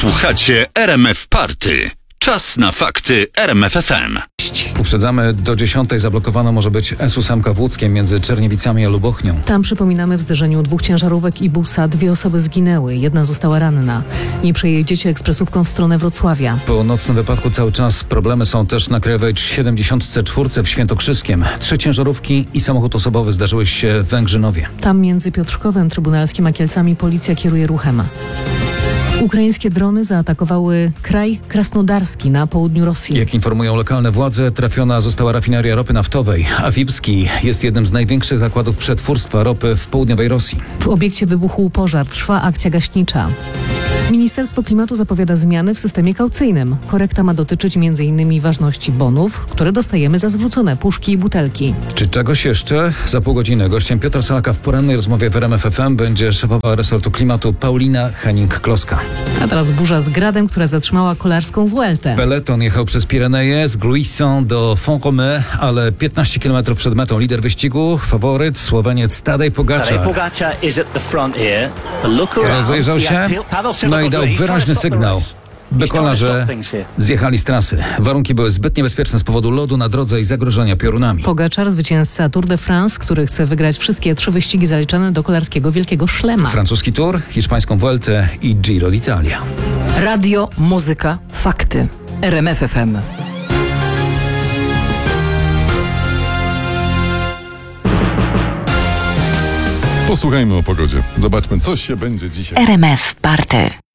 Słuchacie RMF Party. Czas na fakty RMF FM. Uprzedzamy, do 10 zablokowana może być S8 w Łódzkiem między Czerniewicami a Lubochnią. Tam, przypominamy, w zderzeniu dwóch ciężarówek i busa 2 osoby zginęły, jedna została ranna. Nie przejedziecie ekspresówką w stronę Wrocławia. Po nocnym wypadku cały czas problemy są też na Krajowej 74 w Świętokrzyskiem. 3 ciężarówki i samochód osobowy zdarzyły się w Węgrzynowie. Tam między Piotrkowem Trybunalskim a Kielcami policja kieruje ruchem. Ukraińskie drony zaatakowały kraj krasnodarski na południu Rosji. Jak informują lokalne władze, trafiona została rafineria ropy naftowej, a Wipski jest jednym z największych zakładów przetwórstwa ropy w południowej Rosji. W obiekcie wybuchł pożar, trwa akcja gaśnicza. Ministerstwo Klimatu zapowiada zmiany w systemie kaucyjnym. Korekta ma dotyczyć m.in. ważności bonów, które dostajemy za zwrócone puszki i butelki. Czy czegoś jeszcze? Za pół godziny gościem Piotra Salaka w porannej rozmowie w RMF FM będzie szefowa resortu klimatu Paulina Henning-Kloska. A teraz burza z gradem, która zatrzymała kolarską Vueltę. Peleton jechał przez Pireneje z Gruisson do Font-Romeu, ale 15 km przed metą lider wyścigu, faworyt Słoweniec Tadej Pogačar. Rozejrzał się, no i dał wyraźny sygnał, by kolarze zjechali z trasy. Warunki były zbyt niebezpieczne z powodu lodu na drodze i zagrożenia piorunami. Pogačar, zwycięzca Tour de France, który chce wygrać wszystkie 3 wyścigi zaliczone do kolarskiego Wielkiego Szlema. Francuski Tour, hiszpańską Vueltę i Giro d'Italia. Radio, muzyka, fakty. RMF FM. Posłuchajmy o pogodzie. Zobaczmy, co się będzie dzisiaj. RMF Party.